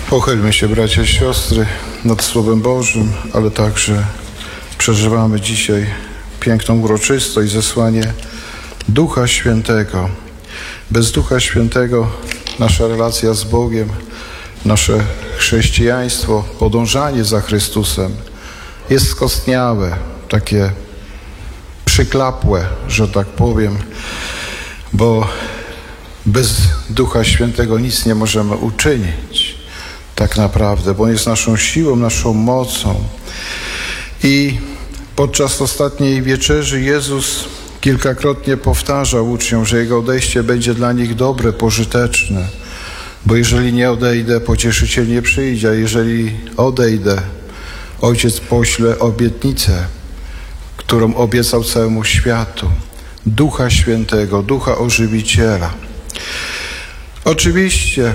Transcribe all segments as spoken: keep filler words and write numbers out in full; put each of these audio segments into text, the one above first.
Pochylmy się, bracia i siostry, nad Słowem Bożym, ale także przeżywamy dzisiaj piękną uroczystość, zesłanie Ducha Świętego. Bez Ducha Świętego nasza relacja z Bogiem, nasze chrześcijaństwo, podążanie za Chrystusem jest skostniałe, takie przyklapłe, że tak powiem, bo bez Ducha Świętego nic nie możemy uczynić tak naprawdę, bo On jest naszą siłą, naszą mocą. I podczas ostatniej wieczerzy Jezus kilkakrotnie powtarzał uczniom, że Jego odejście będzie dla nich dobre, pożyteczne, bo jeżeli nie odejdę, Pocieszyciel nie przyjdzie, a jeżeli odejdę, Ojciec pośle obietnicę, którą obiecał całemu światu. Ducha Świętego, Ducha Ożywiciela. Oczywiście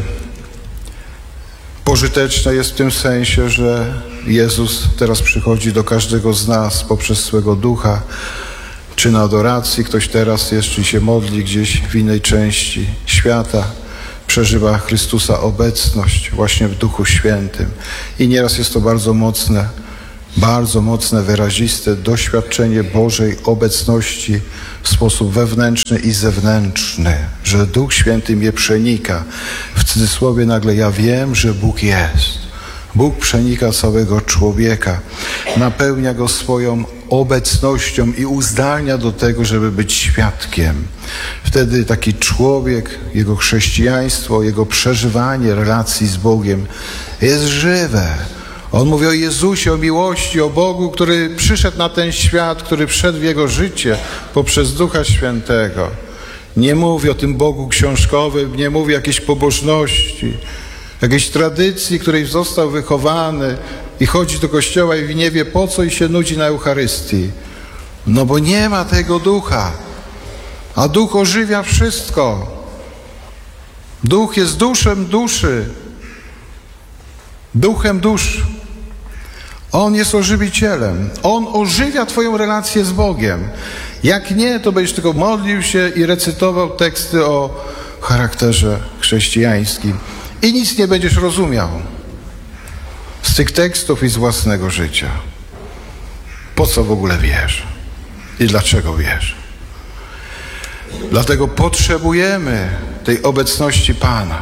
pożyteczne jest w tym sensie, że Jezus teraz przychodzi do każdego z nas poprzez swego Ducha, czy na adoracji. Ktoś teraz jeszcze się modli gdzieś w innej części świata, przeżywa Chrystusa obecność właśnie w Duchu Świętym. I nieraz jest to bardzo mocne, bardzo mocne, wyraziste doświadczenie Bożej obecności w sposób wewnętrzny i zewnętrzny, że Duch Święty mnie przenika. W cudzysłowie nagle ja wiem, że Bóg jest. Bóg przenika całego człowieka, napełnia go swoją obecnością i uzdalnia do tego, żeby być świadkiem. Wtedy taki człowiek, jego chrześcijaństwo, jego przeżywanie relacji z Bogiem jest żywe. On mówi o Jezusie, o miłości, o Bogu, który przyszedł na ten świat, który wszedł w jego życie poprzez Ducha Świętego. Nie mówi o tym Bogu książkowym, nie mówi o jakiejś pobożności, jakiejś tradycji, której został wychowany i chodzi do kościoła i nie wie po co i się nudzi na Eucharystii. No bo nie ma tego Ducha, a Duch ożywia wszystko. Duch jest duszem duszy, duchem dusz. On jest ożywicielem. On ożywia twoją relację z Bogiem. Jak nie, to będziesz tylko modlił się i recytował teksty o charakterze chrześcijańskim. I nic nie będziesz rozumiał z tych tekstów i z własnego życia. Po co w ogóle wiesz? I dlaczego wiesz? Dlatego potrzebujemy tej obecności Pana.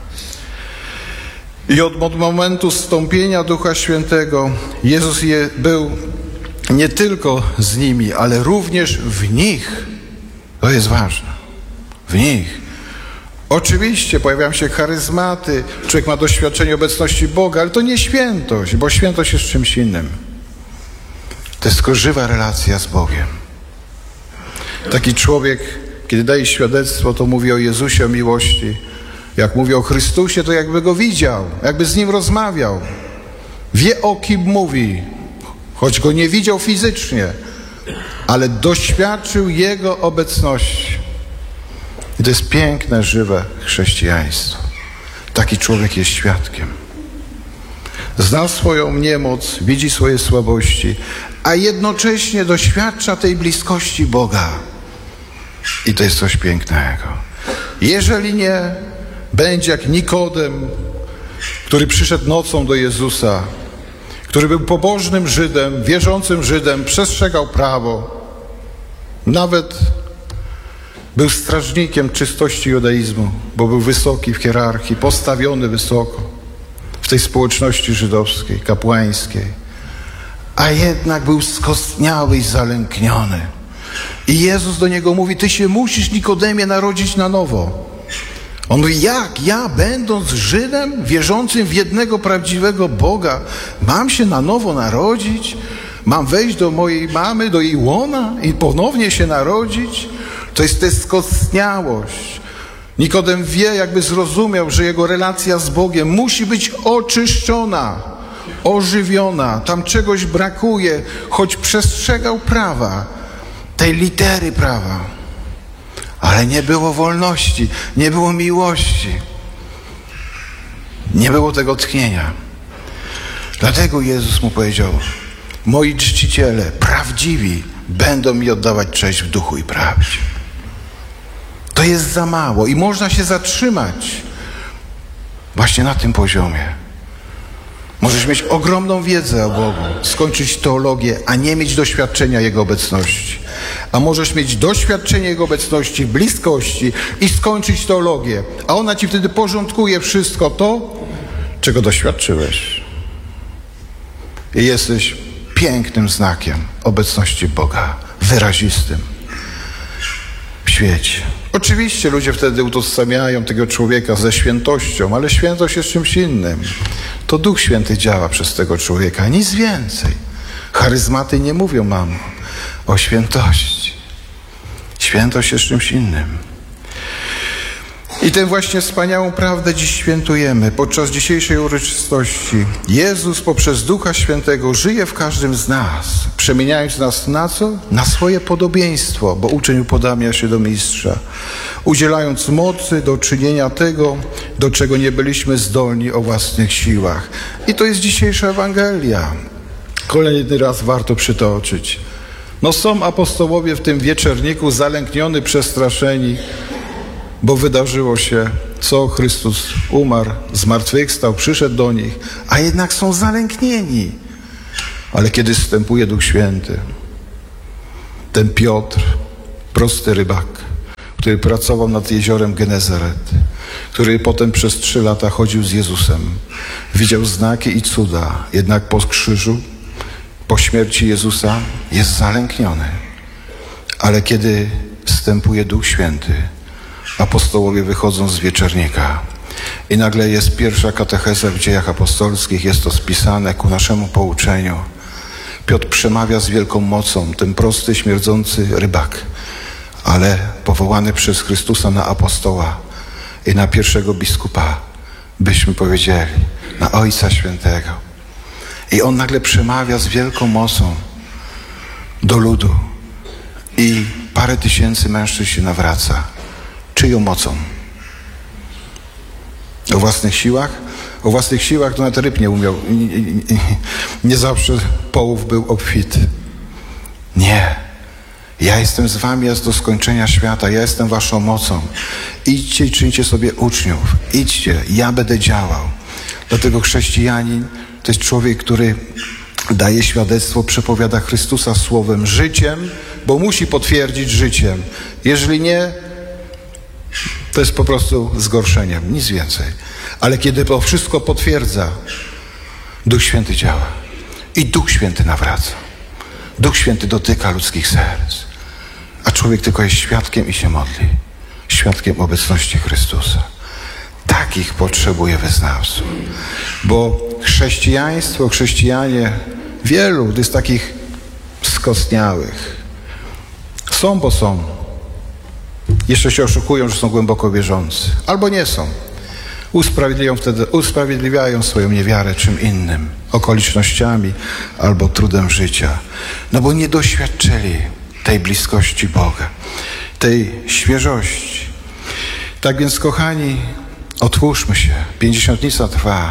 I od momentu zstąpienia Ducha Świętego Jezus je był nie tylko z nimi, ale również w nich. To jest ważne. W nich. Oczywiście pojawiają się charyzmaty, człowiek ma doświadczenie obecności Boga, ale to nie świętość, bo świętość jest czymś innym. To jest tylko żywa relacja z Bogiem. Taki człowiek, kiedy daje świadectwo, to mówi o Jezusie, o miłości. Jak mówi o Chrystusie, to jakby Go widział, jakby z Nim rozmawiał. Wie, o kim mówi, choć Go nie widział fizycznie, ale doświadczył Jego obecności. I to jest piękne, żywe chrześcijaństwo. Taki człowiek jest świadkiem. Zna swoją niemoc, widzi swoje słabości, a jednocześnie doświadcza tej bliskości Boga. I to jest coś pięknego. Jeżeli nie, będzie jak Nikodem, który przyszedł nocą do Jezusa, który był pobożnym Żydem, wierzącym Żydem, przestrzegał prawo, nawet był strażnikiem czystości judaizmu, bo był wysoki w hierarchii, postawiony wysoko w tej społeczności żydowskiej, kapłańskiej. A jednak był skostniały i zalękniony. I Jezus do niego mówi, ty się musisz, Nikodemie, narodzić na nowo. On mówi, jak ja, będąc Żydem, wierzącym w jednego prawdziwego Boga, mam się na nowo narodzić? Mam wejść do mojej mamy, do jej łona i ponownie się narodzić? To jest ta skostniałość. Nikodem wie, jakby zrozumiał, że jego relacja z Bogiem musi być oczyszczona, ożywiona. Tam czegoś brakuje, choć przestrzegał prawa, tej litery prawa. Ale nie było wolności, nie było miłości. Nie było tego tchnienia. Dlatego Jezus mu powiedział, moi czciciele, prawdziwi, będą mi oddawać cześć w duchu i prawdzie. To jest za mało i można się zatrzymać właśnie na tym poziomie. Możesz mieć ogromną wiedzę o Bogu, skończyć teologię, a nie mieć doświadczenia Jego obecności. A możesz mieć doświadczenie Jego obecności, bliskości i skończyć teologię, a ona ci wtedy porządkuje wszystko to, czego doświadczyłeś. I jesteś pięknym znakiem obecności Boga, wyrazistym w świecie. Oczywiście ludzie wtedy utożsamiają tego człowieka ze świętością, ale świętość jest czymś innym. To Duch Święty działa przez tego człowieka, nic więcej. Charyzmaty nie mówią nam o świętości. Świętość jest czymś innym. I tę właśnie wspaniałą prawdę dziś świętujemy. Podczas dzisiejszej uroczystości Jezus poprzez Ducha Świętego żyje w każdym z nas, przemieniając nas na co? Na swoje podobieństwo, bo uczeń upodabnia się do mistrza, udzielając mocy do czynienia tego, do czego nie byliśmy zdolni o własnych siłach. I to jest dzisiejsza Ewangelia. Kolejny raz warto przytoczyć. No są apostołowie w tym wieczerniku zalęknioni, przestraszeni, bo wydarzyło się, co Chrystus umarł, zmartwychwstał, przyszedł do nich, a jednak są zalęknieni. Ale kiedy zstępuje Duch Święty, ten Piotr, prosty rybak, który pracował nad jeziorem Genezaret, który potem przez trzy lata chodził z Jezusem, widział znaki i cuda, jednak po krzyżu, po śmierci Jezusa jest zalękniony. Ale kiedy wstępuje Duch Święty, apostołowie wychodzą z wieczernika i nagle jest pierwsza katecheza w Dziejach Apostolskich, jest to spisane ku naszemu pouczeniu. Piotr przemawia z wielką mocą, ten prosty, śmierdzący rybak, ale powołany przez Chrystusa na apostoła i na pierwszego biskupa, byśmy powiedzieli, na Ojca Świętego. I on nagle przemawia z wielką mocą do ludu i parę tysięcy mężczyzn się nawraca. Czyją mocą? O własnych siłach? O własnych siłach to nawet ryb nie umiał. Nie, nie, nie zawsze połów był obfity. Nie. Ja jestem z wami aż do skończenia świata. Ja jestem waszą mocą. Idźcie i czyńcie sobie uczniów. Idźcie. Ja będę działał. Dlatego chrześcijanin to jest człowiek, który daje świadectwo, przepowiada Chrystusa słowem, życiem, bo musi potwierdzić życiem. Jeżeli nie, to jest po prostu zgorszeniem, nic więcej. Ale kiedy to wszystko potwierdza, Duch Święty działa. I Duch Święty nawraca. Duch Święty dotyka ludzkich serc. A człowiek tylko jest świadkiem i się modli. Świadkiem obecności Chrystusa. Takich potrzebuje wyznawców. Bo chrześcijaństwo, chrześcijanie, wielu jest takich skostniałych. Są, bo są. Jeszcze się oszukują, że są głęboko wierzący. Albo nie są. Usprawiedliwiają wtedy, usprawiedliwiają swoją niewiarę czym innym. Okolicznościami albo trudem życia. No bo nie doświadczyli tej bliskości Boga. Tej świeżości. Tak więc, kochani, otwórzmy się. Pięćdziesiątnica trwa.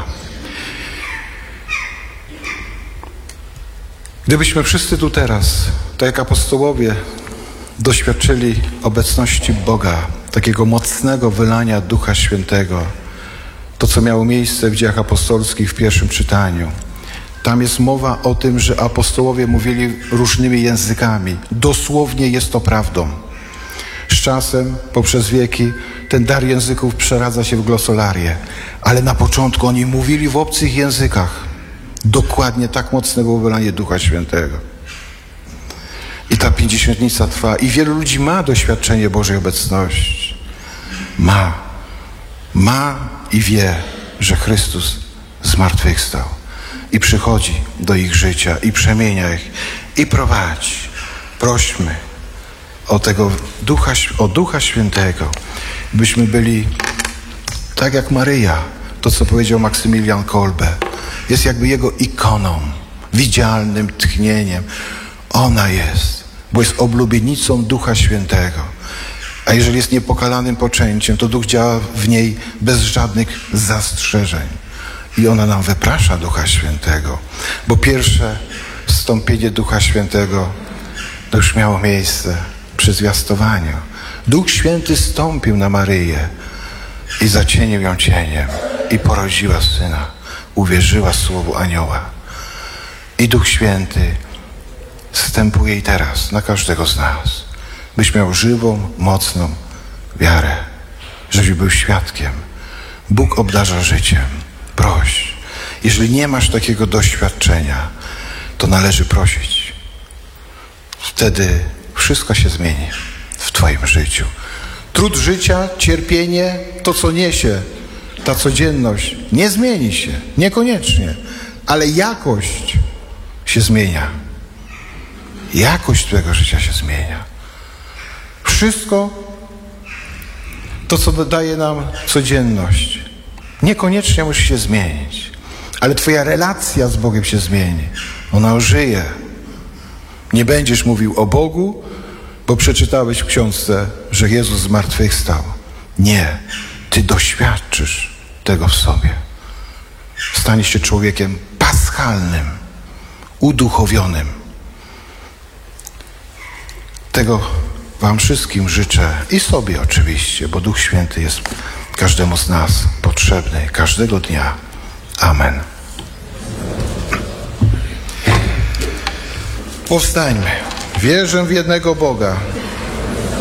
Gdybyśmy wszyscy tu teraz, tak jak apostołowie, doświadczyli obecności Boga, takiego mocnego wylania Ducha Świętego, to co miało miejsce w Dziejach Apostolskich w pierwszym czytaniu. Tam jest mowa o tym, że apostołowie mówili różnymi językami. Dosłownie jest to prawdą. Z czasem, poprzez wieki, ten dar języków przeradza się w glosolarię. Ale na początku oni mówili w obcych językach. Dokładnie tak mocne było wylanie Ducha Świętego. I ta pięćdziesiątnica trwa. I wielu ludzi ma doświadczenie Bożej obecności. Ma. Ma i wie, że Chrystus zmartwychwstał. I przychodzi do ich życia i przemienia ich i prowadzi. Prośmy o tego Ducha, o Ducha Świętego, byśmy byli tak jak Maryja, to co powiedział Maksymilian Kolbe. Jest jakby jego ikoną, widzialnym tchnieniem. Ona jest, bo jest oblubienicą Ducha Świętego. A jeżeli jest niepokalanym poczęciem, to Duch działa w niej bez żadnych zastrzeżeń. I ona nam wyprasza Ducha Świętego. Bo pierwsze wstąpienie Ducha Świętego to już miało miejsce przy zwiastowaniu. Duch Święty stąpił na Maryję i zacienił ją cieniem. i porodziła Syna. Uwierzyła słowu anioła. I Duch Święty zstępuje i teraz na każdego z nas, byś miał żywą, mocną wiarę, żebyś był świadkiem. Bóg obdarza życiem. Proś. Jeżeli nie masz takiego doświadczenia, to należy prosić. Wtedy wszystko się zmieni w twoim życiu. Trud życia, cierpienie, to co niesie ta codzienność, nie zmieni się, niekoniecznie, ale jakość się zmienia. Jakość twojego życia się zmienia. Wszystko to, co daje nam codzienność, niekoniecznie musi się zmienić, ale twoja relacja z Bogiem się zmieni. Ona ożyje. Nie będziesz mówił o Bogu, bo przeczytałeś w książce, że Jezus zmartwychwstał. Nie. Ty doświadczysz tego w sobie. Staniesz się człowiekiem paschalnym, uduchowionym. Tego wam wszystkim życzę i sobie oczywiście, bo Duch Święty jest każdemu z nas potrzebny każdego dnia. Amen. Powstańmy. Wierzę w jednego Boga,